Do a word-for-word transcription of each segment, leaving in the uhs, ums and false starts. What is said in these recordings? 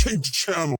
Change the channel.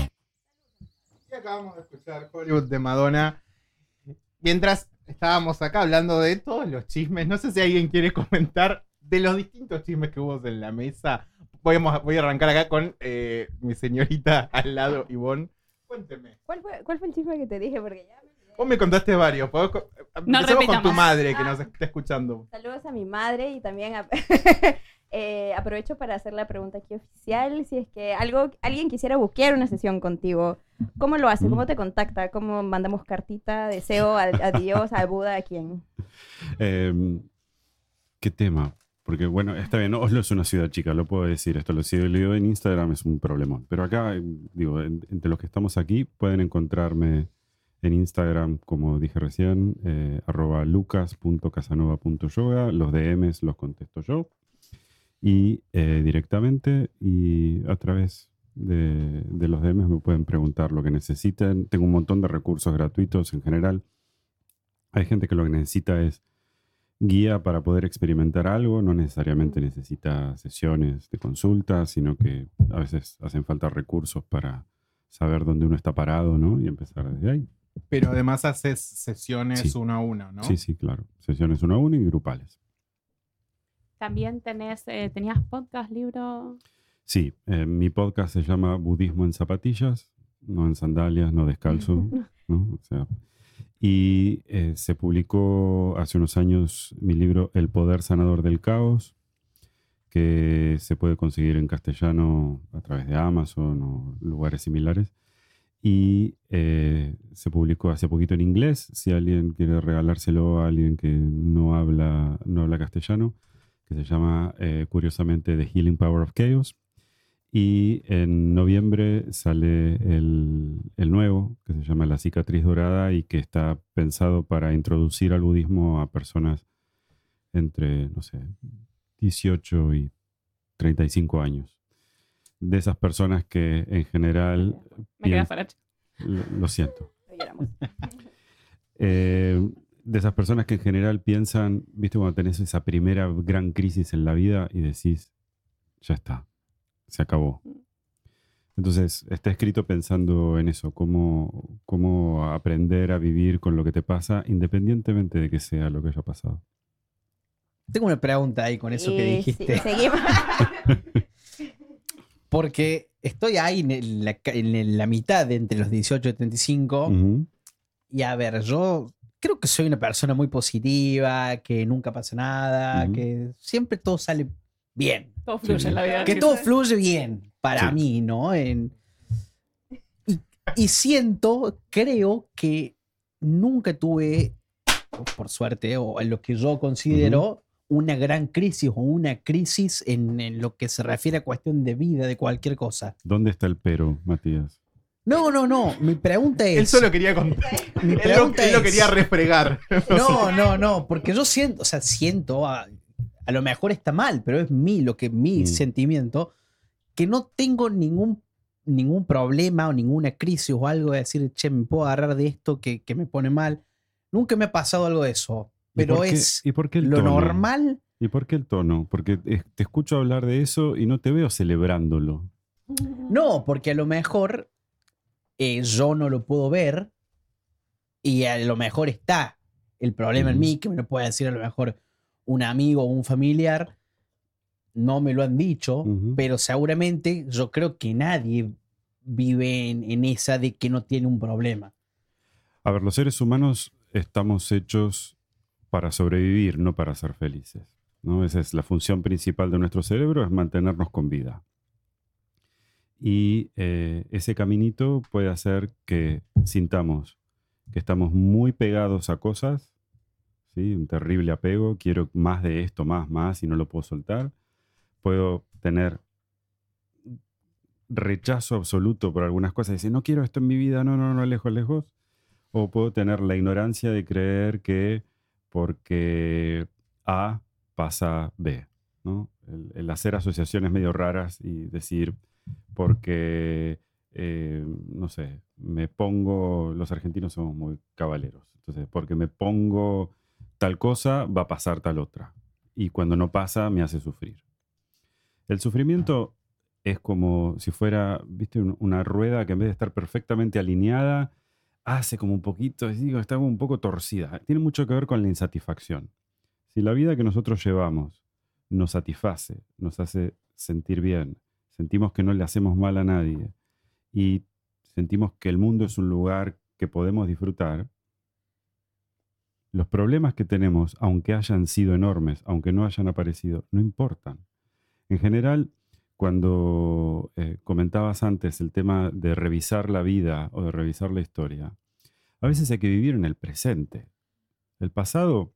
Y acabamos de escuchar Hollywood de Madonna. Mientras estábamos acá hablando de todos los chismes, no sé si alguien quiere comentar de los distintos chismes que hubo en la mesa. Voy a, voy a arrancar acá con eh, mi señorita al lado, Ivonne. Cuénteme. ¿Cuál fue, ¿Cuál fue el chisme que te dije? Porque ya me olvidé. Vos me contaste varios. ¿Podés co- No Empecemos con tu repitamos. madre que Ah. nos está escuchando. Saludos a mi madre y también a- eh, aprovecho para hacer la pregunta aquí oficial. Si es que algo, alguien quisiera buquear una sesión contigo, ¿cómo lo hace? ¿Cómo te contacta? ¿Cómo mandamos cartita, deseo a, a Dios, a Buda, a quién? Eh, ¿Qué tema? Porque, bueno, está bien, Oslo es una ciudad chica, lo puedo decir. Esto lo si lo digo en Instagram es un problema. Pero acá, eh, digo, en- entre los que estamos aquí, pueden encontrarme en Instagram, como dije recién, eh, arroba lucas punto casanova punto yoga. Los D Ms los contesto yo. Y eh, directamente y a través de, de los D Ms me pueden preguntar lo que necesiten. Tengo un montón de recursos gratuitos en general. Hay gente que lo que necesita es guía para poder experimentar algo, no necesariamente necesita sesiones de consulta, sino que a veces hacen falta recursos para saber dónde uno está parado, ¿no? Y empezar desde ahí. Pero además haces sesiones Sí. uno a uno, ¿no? Sí, sí, claro. Sesiones uno a uno y grupales. También tenés, eh, tenías podcast, libro. Sí, eh, mi podcast se llama Budismo en zapatillas, no en sandalias, no descalzo, ¿no? O sea, y eh, se publicó hace unos años mi libro El poder sanador del caos, que se puede conseguir en castellano a través de Amazon o lugares similares. Y eh, se publicó hace poquito en inglés, si alguien quiere regalárselo a alguien que no habla, no habla castellano, que se llama, eh, curiosamente, The Healing Power of Chaos. Y en noviembre sale el, el nuevo, que se llama La cicatriz dorada y que está pensado para introducir al budismo a personas entre, no sé, dieciocho y treinta y cinco años. De esas personas que en general... Me queda piens- para lo, lo siento. Lo lloramos. Eh, de esas personas que en general piensan, viste, cuando tenés esa primera gran crisis en la vida y decís, ya está, se acabó. Entonces, está escrito pensando en eso, cómo, cómo aprender a vivir con lo que te pasa, independientemente de que sea lo que haya pasado. Tengo una pregunta ahí con eso que Eh, dijiste. sí, seguimos. Porque estoy ahí en, el- la, ca- en la mitad de entre los dieciocho y treinta y cinco. Ujú. Y a ver, yo creo que soy una persona muy positiva, que nunca pasa nada, Ujú. que siempre todo sale bien. Todo fluye Sí. en la vida. Que chicos. todo fluye bien para Sí. mí, ¿no? En- y, y siento, creo que nunca tuve, por suerte, o en lo que yo considero una gran crisis o una crisis en, en lo que se refiere a cuestión de vida, de cualquier cosa. ¿Dónde está el pero, Matías? No, no, no. Mi pregunta es. Él solo quería contar. mi Él lo, pregunta él lo es- quería refregar. No, no, no, porque yo siento, o sea, siento, a, a lo mejor está mal, pero es mi, lo que mi Mm. sentimiento, que no tengo ningún, ningún problema o ninguna crisis o algo de decir, che, me puedo agarrar de esto que, que me pone mal. Nunca me ha pasado algo de eso, ¿Y pero por qué- es ¿y por qué el lo tono? normal. ¿Y por qué el tono? Porque eh, te escucho hablar de eso y no te veo celebrándolo. No, porque a lo mejor eh, yo no lo puedo ver y a lo mejor está el problema en Ujú. mí, que me lo puede decir a lo mejor un amigo o un familiar. No me lo han dicho, Ujú. pero seguramente yo creo que nadie vive en, en esa de que no tiene un problema. A ver, los seres humanos estamos hechos para sobrevivir, no para ser felices, ¿no? Esa es la función principal de nuestro cerebro, es mantenernos con vida. Y eh, ese caminito puede hacer que sintamos que estamos muy pegados a cosas, ¿sí? Un terrible apego, quiero más de esto, más, más, y no lo puedo soltar. Puedo tener rechazo absoluto por algunas cosas, decir, no quiero esto en mi vida, no, no, no, lejos, lejos. O puedo tener la ignorancia de creer que porque A pasa B, ¿no? El, el hacer asociaciones medio raras y decir, porque, eh, no sé, me pongo, los argentinos somos muy caballeros, entonces, porque me pongo tal cosa, va a pasar tal otra. Y cuando no pasa, me hace sufrir. El sufrimiento es como si fuera, viste, un- una rueda que en vez de estar perfectamente alineada, hace como un poquito, digo, está como un poco torcida. Tiene mucho que ver con la insatisfacción. Si la vida que nosotros llevamos nos satisface, nos hace sentir bien, sentimos que no le hacemos mal a nadie y sentimos que el mundo es un lugar que podemos disfrutar, los problemas que tenemos, aunque hayan sido enormes, aunque no hayan aparecido, no importan. En general, cuando eh, comentabas antes el tema de revisar la vida o de revisar la historia, a veces hay que vivir en el presente. El pasado,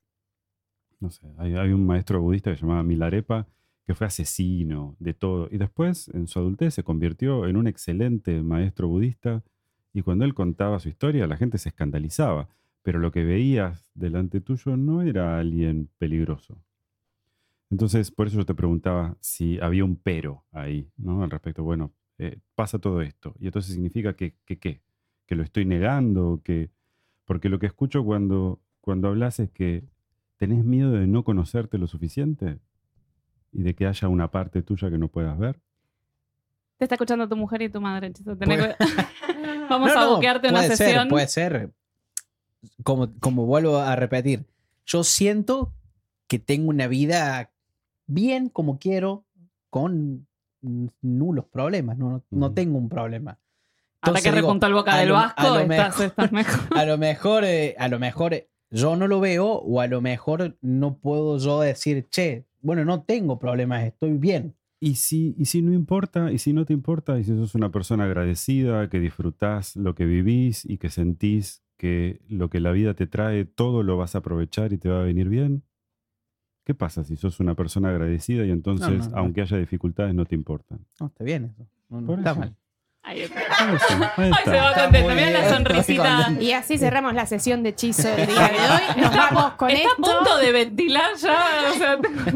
no sé, hay, hay un maestro budista que se llamaba Milarepa, que fue asesino de todo, y después en su adultez se convirtió en un excelente maestro budista, y cuando él contaba su historia la gente se escandalizaba, pero lo que veías delante tuyo no era alguien peligroso. Entonces, por eso yo te preguntaba si había un pero ahí, ¿no? Al respecto, bueno, eh, pasa todo esto, y entonces significa que, que ¿qué? Que lo estoy negando, que... Porque lo que escucho cuando, cuando hablas es que tenés miedo de no conocerte lo suficiente y de que haya una parte tuya que no puedas ver. Te está escuchando tu mujer y tu madre, Chizo. Tenés Puede- que- Vamos No, a no, buquearte una puede sesión. Ser, puede ser. Como, como vuelvo a repetir, yo siento que tengo una vida bien como quiero, con nulos problemas. No, no Ujú. tengo un problema. Ahora que Entonces digo, repuntó el boca a del lo- a Vasco, lo estás, mejor- estás mejor. A lo mejor, eh, a lo mejor eh, yo no lo veo, o a lo mejor no puedo yo decir, che, bueno, no tengo problemas, estoy bien. Y si, y si no importa, y si no te importa, y si sos una persona agradecida, que disfrutás lo que vivís y que sentís que lo que la vida te trae, todo lo vas a aprovechar y te va a venir bien, ¿qué pasa si sos una persona agradecida y entonces, No, no, no. aunque haya dificultades, no te importan? No, está bien eso. No, no Por está eso. mal. Ahí está. Ahí está, ahí Ay, está. se va Está contento. muy Mira la bien, sonrisita. estoy Y así cerramos la sesión de hechizo del día de hoy. Nos vamos con Está a esto. punto de ventilar ya. O sea,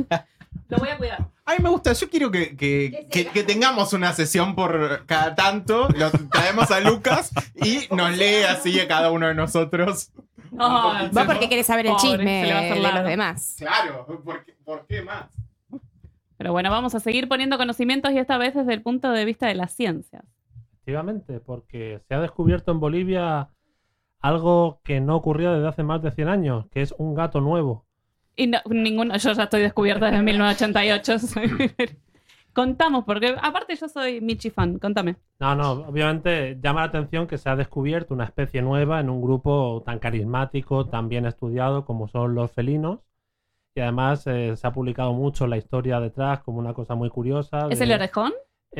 lo voy a cuidar. A mí me gusta, yo quiero que, que, que- que tengamos una sesión por cada tanto, lo traemos a Lucas y nos lee así a cada uno de nosotros. No, Vos porque querés saber el Pobre, chisme se le va a hacer de largo. los demás. Claro, ¿por qué, por qué más? Pero bueno, vamos a seguir poniendo conocimientos y esta vez desde el punto de vista de las ciencias. Efectivamente, porque se ha descubierto en Bolivia algo que no ocurría desde hace más de cien años, que es un gato nuevo. Y no, ninguno, yo ya estoy descubierta desde mil novecientos ochenta y ocho. soy- Contamos, porque aparte yo soy Michi fan, contame. No, no, obviamente llama la atención que se ha descubierto una especie nueva en un grupo tan carismático, tan bien estudiado como son los felinos. Y además eh, se ha publicado mucho la historia detrás como una cosa muy curiosa. ¿Es de- el orejón?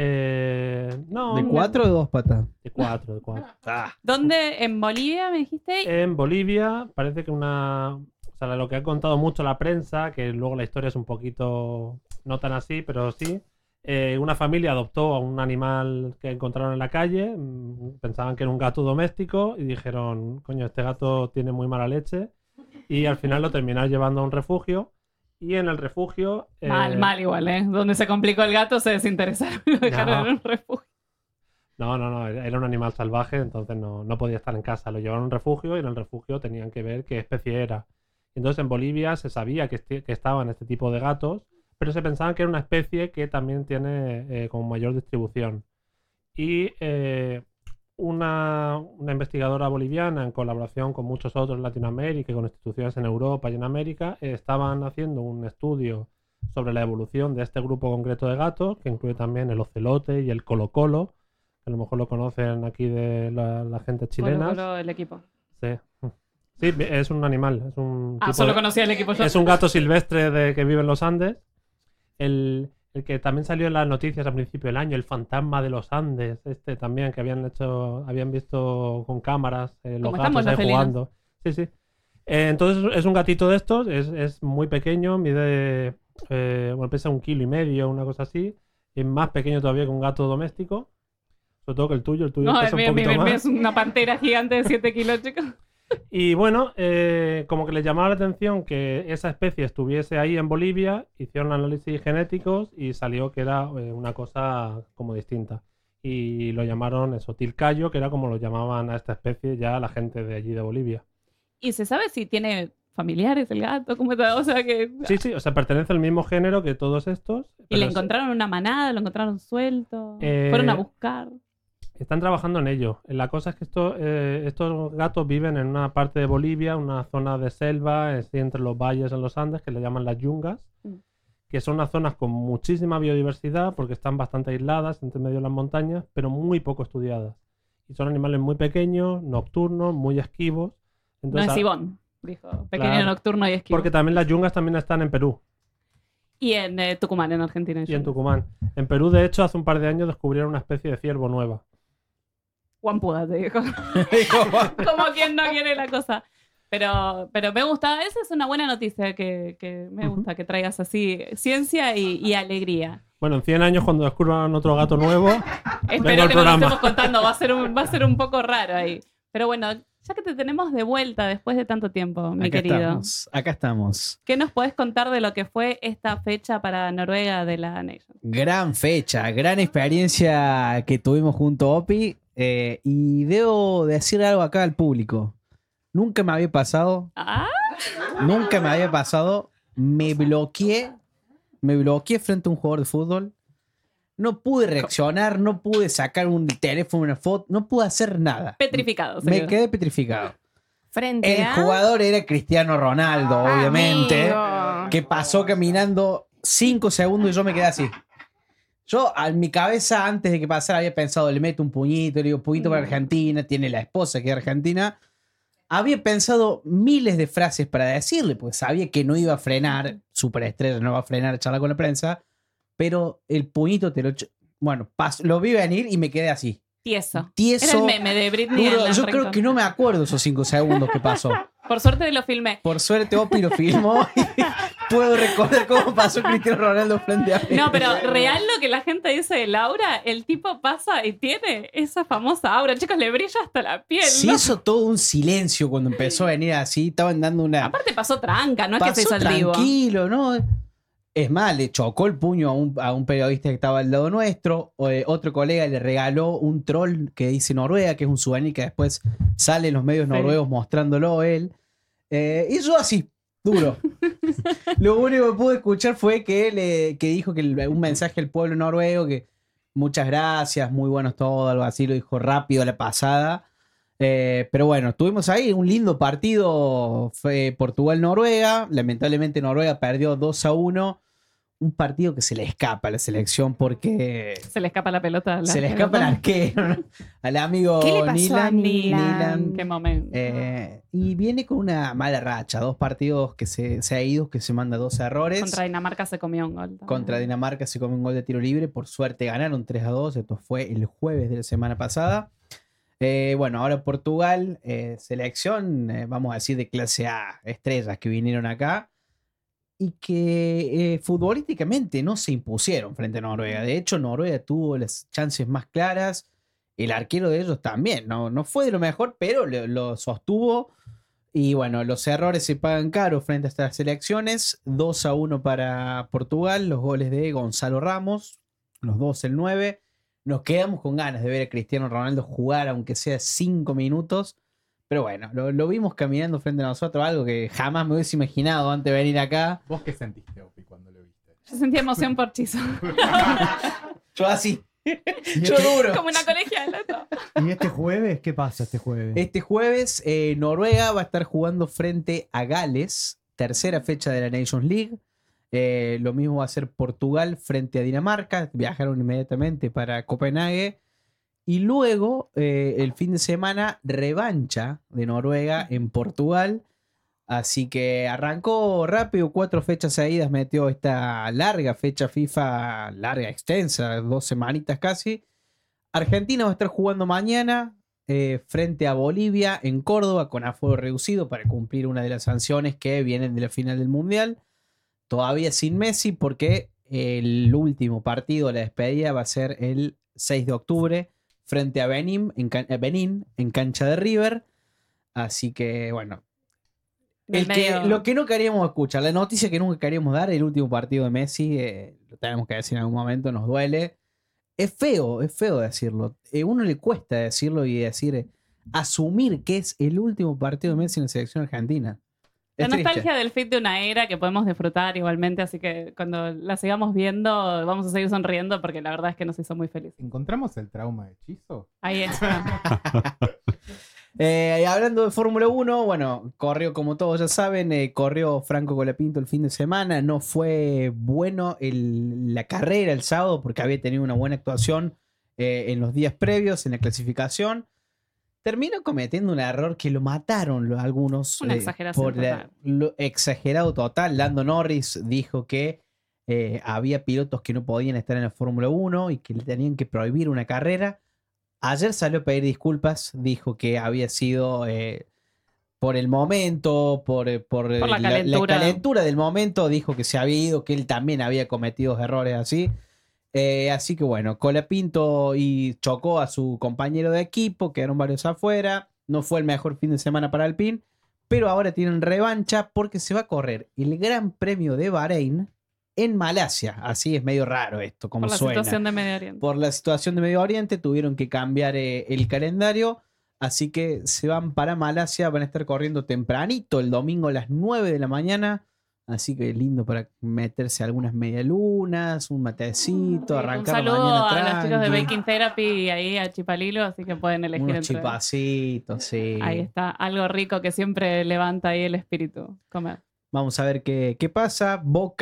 Eh, no, ¿De cuatro o de dos patas? De cuatro, de cuatro. ¿Dónde? ¿En Bolivia me dijiste? En Bolivia parece que una... O sea, lo que ha contado mucho la prensa, que luego la historia es un poquito... No tan así, pero sí. Eh, una familia adoptó a un animal que encontraron en la calle. mm, Pensaban que era un gato doméstico y dijeron, coño, este gato tiene muy mala leche. Y al final lo terminaron llevando a un refugio. Y en el refugio... eh, Mal, mal igual, ¿eh? Donde se complicó el gato se desinteresaron y lo dejaron No. en un refugio. No, no, no, era un animal salvaje, entonces no, no podía estar en casa. Lo llevaron a un refugio y en el refugio tenían que ver qué especie era. Entonces en Bolivia se sabía que, esti- que estaban este tipo de gatos, pero se pensaban que era una especie que también tiene eh, como mayor distribución. Y eh, una, una investigadora boliviana, en colaboración con muchos otros en Latinoamérica y con instituciones en Europa y en América, eh, estaban haciendo un estudio sobre la evolución de este grupo concreto de gatos, que incluye también el ocelote y el colocolo, que a lo mejor lo conocen aquí de la, la gente chilena. Colo, Colo, el equipo. Sí. Sí, es un animal, es un Ah, tipo solo de- conocía el equipo yo. es un gato silvestre de que vive en los Andes. El, el que también salió en las noticias al principio del año, el fantasma de los Andes, este también que habían hecho, habían visto con cámaras eh, los Como gatos estamos los ahí felinos. jugando. Sí, sí. Eh, entonces es un gatito de estos, es, es muy pequeño, mide, eh, bueno, pesa un kilo y medio, una cosa así. Es más pequeño todavía que un gato doméstico. Sobre todo que el tuyo, el tuyo No, pesa el un mío, poquito mi- mi- más. mi es una pantera gigante de siete kilos, chicos. Y bueno, eh, como que les llamaba la atención que esa especie estuviese ahí en Bolivia, hicieron análisis genéticos y salió que era eh, una cosa como distinta. Y lo llamaron eso, tilcayo, que era como lo llamaban a esta especie ya la gente de allí de Bolivia. ¿Y se sabe si tiene familiares el gato? ¿Cómo está? O sea que... Sí, sí, o sea, pertenece al mismo género que todos estos. ¿Y pero le es- encontraron una manada? ¿Lo encontraron suelto? Eh, ¿Fueron a buscar? Están trabajando en ello. La cosa es que esto, eh, estos gatos viven en una parte de Bolivia, una zona de selva, así entre los valles en los Andes, que le llaman las yungas, Mm. que son unas zonas con muchísima biodiversidad porque están bastante aisladas entre medio de las montañas, pero muy poco estudiadas. Y son animales muy pequeños, nocturnos, muy esquivos. No Entonces, es a- Ivonne, dijo. Pequeño, Claro. nocturno y esquivo. porque también las yungas también están en Perú Y en eh, Tucumán, en Argentina. y en Tucumán. En Perú, de hecho, hace un par de años descubrieron una especie de ciervo nueva. Guampuda, te dijo. Como quien no quiere la cosa. Pero, pero me gusta, esa es una buena noticia que, que me gusta que traigas así, ciencia y, y alegría. Bueno, en cien años, cuando descubran otro gato nuevo, Espero vengo al que no lo programa. estemos contando, va a, ser un, va a ser un poco raro ahí. Pero bueno, ya que te tenemos de vuelta después de tanto tiempo, mi Acá querido, estamos, acá estamos. ¿qué nos podés contar de lo que fue esta fecha para Noruega de la Nation? Gran fecha, gran experiencia que tuvimos junto a Opi. eh, y debo decir algo acá al público. Nunca me había pasado, Ah, nunca me había pasado. Me bloqueé, me bloqueé frente a un jugador de fútbol. No pude reaccionar, no pude sacar un teléfono, una foto, no pude hacer nada. petrificado. Me señor. quedé petrificado. Frente El a... jugador era Cristiano Ronaldo, obviamente. Amigo. Que pasó caminando cinco segundos y yo me quedé así. Yo, en mi cabeza, antes de que pasara, había pensado, le meto un puñito, le digo, puñito para Argentina, tiene la esposa que es argentina. Había pensado miles de frases para decirle, porque sabía que no iba a frenar, superestrella, no va a frenar, charlar con la prensa, pero el puñito te lo... ch- Bueno, pas- lo vi venir y me quedé así. Tieso. Era Tieso. el meme de Britney. Duro, en la yo creo Rincón. que no me acuerdo esos cinco segundos que pasó. Por suerte lo filmé. Por suerte, Opi lo filmó y puedo recordar cómo pasó Cristiano Ronaldo frente a mí. No, pero real lo que la gente dice de Laura, el tipo pasa y tiene esa famosa aura. Chicos, le brilla hasta la piel. Se ¿no? hizo todo un silencio cuando empezó a venir así. Estaban dando una. Aparte pasó tranca, no es que se Pasó hizo el vivo. tranquilo, ¿no? Es más, le chocó el puño a un, a un periodista que estaba al lado nuestro. O, eh, otro colega le regaló un troll que dice Noruega, que es un souvenir que después sale en los medios Sí. noruegos mostrándolo él. Eh, y yo así, duro. Lo único que pude escuchar fue que, le, que dijo que el- un mensaje al pueblo noruego, que muchas gracias, muy buenos todos, algo así, lo dijo rápido a la pasada. Eh, pero bueno, tuvimos ahí un lindo partido, fue Portugal-Noruega. Lamentablemente Noruega perdió dos a uno. Un partido que se le escapa a la selección porque Se le escapa la pelota. la se le escapa el pelota. arquero, ¿no? Al amigo ¿Qué le pasó a Nilan. Nilan? Nilan. Qué momento. Eh, y viene con una mala racha. Dos partidos que se, se ha ido, que se manda dos errores. Contra Dinamarca se comió un gol. también. Contra Dinamarca se come un gol de tiro libre. Por suerte ganaron tres a dos. Esto fue el jueves de la semana pasada. Eh, bueno, ahora Portugal, eh, selección, eh, vamos a decir, de clase A, estrellas que vinieron acá y que eh, futbolísticamente no se impusieron frente a Noruega. De hecho, Noruega tuvo las chances más claras. El arquero de ellos también. No, no fue de lo mejor, pero lo, lo sostuvo. Y bueno, los errores se pagan caro frente a estas selecciones. dos a uno para Portugal, los goles de Gonzalo Ramos, los dos el nueve. Nos quedamos con ganas de ver a Cristiano Ronaldo jugar, aunque sea cinco minutos. Pero bueno, lo, lo vimos caminando frente a nosotros, algo que jamás me hubiese imaginado antes de venir acá. ¿Vos qué sentiste, Opi, cuando lo viste? Yo sentí emoción por Chizo. Yo así, ¿Y yo este, duro. Como una colegiala. ¿no? y este jueves? ¿Qué pasa este jueves? Este jueves, eh, Noruega va a estar jugando frente a Gales, tercera fecha de la Nations League. Eh, lo mismo va a ser Portugal frente a Dinamarca. Viajaron inmediatamente para Copenhague. Y luego, eh, el fin de semana, revancha de Noruega en Portugal. Así que arrancó rápido, cuatro fechas seguidas, metió esta larga fecha FIFA, larga, extensa, dos semanitas casi. Argentina va a estar jugando mañana eh, frente a Bolivia en Córdoba con aforo reducido para cumplir una de las sanciones que vienen de la final del Mundial. Todavía sin Messi porque el último partido, la despedida, va a ser el seis de octubre frente a Benín en, can- eh, Benín, en cancha de River. Así que bueno, el que, Medio- lo que no queríamos escuchar, la noticia que nunca queríamos dar, el último partido de Messi, eh, lo tenemos que decir en algún momento, nos duele. Es feo, es feo decirlo. A uno le cuesta decirlo y decir, eh, asumir que es el último partido de Messi en la selección argentina. La Es nostalgia triste. del fit de una era que podemos disfrutar igualmente, así que cuando la sigamos viendo vamos a seguir sonriendo porque la verdad es que nos hizo muy felices. ¿Encontramos el trauma de Hechizo? Ahí está. Eh, y hablando de Fórmula uno, bueno, corrió como todos ya saben, eh, corrió Franco Colapinto el fin de semana, no fue bueno el- la carrera el sábado porque había tenido una buena actuación eh, en los días previos, en la clasificación. Terminó cometiendo un error que lo mataron los- algunos. Una eh, exageración por la- total. lo exagerado total. Lando Norris dijo que eh, había pilotos que no podían estar en la Fórmula uno y que le tenían que prohibir una carrera. Ayer salió a pedir disculpas, dijo que había sido eh, por el momento, por, eh, por, eh, Por la la, la calentura. calentura del momento, dijo que se había ido, que él también había cometido errores así. Eh, así que bueno, Colapinto y chocó a su compañero de equipo, quedaron varios afuera. No fue el mejor fin de semana para Alpine, pero ahora tienen revancha porque se va a correr el Gran Premio de Bahrein en Malasia. Así es medio raro esto, como Por la suena. situación de Medio Oriente. Por la situación de Medio Oriente tuvieron que cambiar eh, el calendario, así que se van para Malasia, van a estar corriendo tempranito el domingo a las nueve de la mañana, así que lindo para meterse algunas medialunas, un matecito, Un arrancar la saludo mañana a los chicos de tranqui, Baking Therapy y ahí a Chipalilo, así que pueden elegir unos entre... chipacitos, sí. Ahí está, algo rico que siempre levanta ahí el espíritu. Comer. Vamos a ver qué, qué pasa.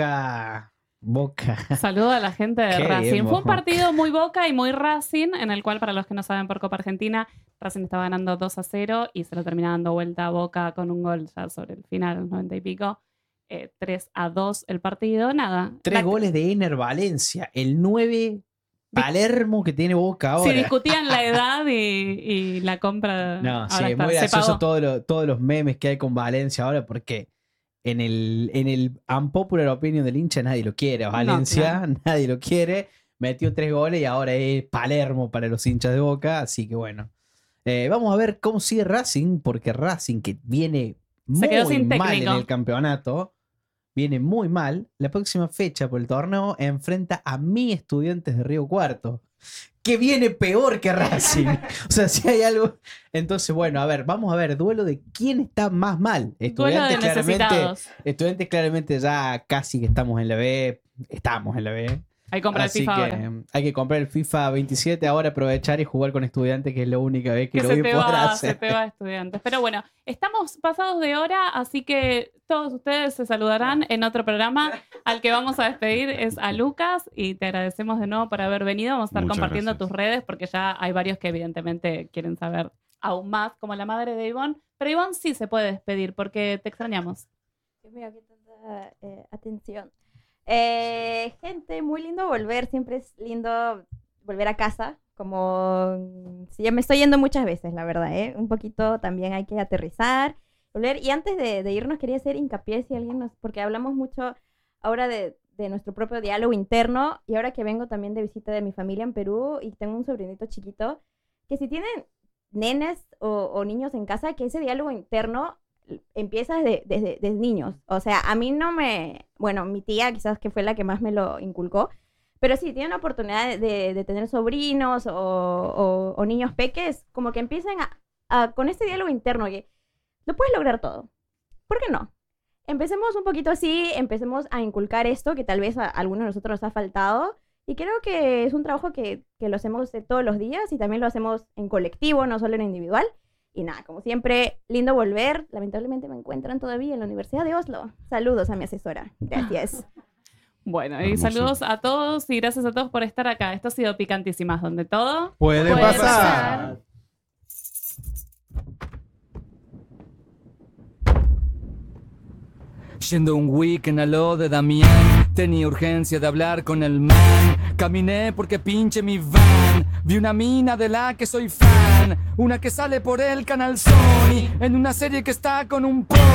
Boca, Boca. Saludo a la gente de Qué Racing. bien, Fue un Boca. partido muy Boca y muy Racing, en el cual, para los que no saben, por Copa Argentina, Racing estaba ganando dos a cero y se lo termina dando vuelta a Boca con un gol ya sobre el final, los noventa y pico. Eh, tres a dos el partido, nada. Tres La- goles de Ener Valencia, el nueve Palermo que tiene Boca ahora. Si discutían la edad y, y la compra. No, ahora sí, es está, muy se gracioso pagó. todo lo- todos los memes que hay con Valencia ahora porque en el, en el unpopular opinion del hincha nadie lo quiere. A Valencia claro. nadie lo quiere. Metió tres goles y ahora es Palermo para los hinchas de Boca. Así que bueno. Eh, vamos a ver cómo sigue Racing porque Racing que viene Se quedó muy sin mal en técnico. el campeonato. Viene muy mal. La próxima fecha por el torneo enfrenta a mi Estudiantes de Río Cuarto. Que viene peor que Racing. O sea, si hay algo. Entonces, bueno, a ver, vamos a ver, duelo de quién está más mal. Duelo de Estudiantes claramente, necesitados. Estudiantes claramente ya casi que estamos en la B. Estamos en la B. Hay que comprar el Así FIFA que ahora. eh, hay que comprar el FIFA veintisiete ahora, aprovechar y jugar con Estudiantes, que es la única vez que, Que lo se voy te, a poder va, hacer. se te va, estudiantes. Pero bueno, estamos pasados de hora, así que todos ustedes se saludarán en otro programa. Al que vamos a despedir es a Lucas y te agradecemos de nuevo por haber venido. Vamos a estar Muchas compartiendo gracias. tus redes porque ya hay varios que evidentemente quieren saber aún más, como la madre de Ivonne. Pero Ivonne sí se puede despedir porque te extrañamos. Dios mío, qué tanta eh, atención. Eh, gente, muy lindo volver. Siempre es lindo volver a casa. Como si ya me estoy yendo muchas veces, la verdad, ¿eh? Un poquito también hay que aterrizar, volver. Y antes de, de irnos quería hacer hincapié si alguien nos... Porque hablamos mucho ahora de, de nuestro propio diálogo interno y ahora que vengo también de visita de mi familia en Perú y tengo un sobrinito chiquito, que si tienen nenes o, o niños en casa, que ese diálogo interno empieza desde, desde, desde niños. O sea, a mí no me... Bueno, mi tía quizás que fue la que más me lo inculcó, pero si tienen la oportunidad de, de, de tener sobrinos o, o, o niños peques, como que empiecen a, a, con este diálogo interno, que lo puedes lograr todo. ¿Por qué no? Empecemos un poquito así, empecemos a inculcar esto que tal vez a, a alguno de nosotros nos ha faltado. Y creo que es un trabajo que, que lo hacemos de todos los días y también lo hacemos en colectivo, no solo en individual. Y nada, como siempre, lindo volver. Lamentablemente me encuentran todavía en la Universidad de Oslo. Saludos a mi asesora. Gracias. Bueno, y Hermoso. saludos a todos y gracias a todos por estar acá. Esto ha sido Picantísimas, donde todo... Puede, Puede pasar. pasar. Yendo un weekend a lo de Damián, tenía urgencia de hablar con el man. Caminé porque pinche mi van. Vi una mina de la que soy fan, una que sale por el canal Sony, en una serie que está con un po